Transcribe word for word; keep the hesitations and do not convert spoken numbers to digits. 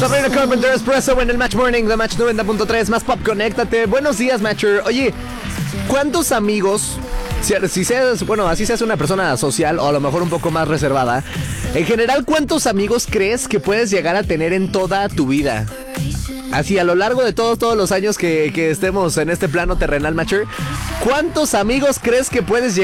Sabrina Carpenter Espresso en el Match Morning de Match noventa punto tres, más pop, conéctate. Buenos días, Matcher. Oye, ¿cuántos amigos, si, si seas, bueno, así seas una persona social o a lo mejor un poco más reservada, en general, ¿cuántos amigos crees que puedes llegar a tener en toda tu vida? Así, a lo largo de todos, todos los años que, que estemos en este plano terrenal, Matcher, ¿cuántos amigos crees que puedes llegar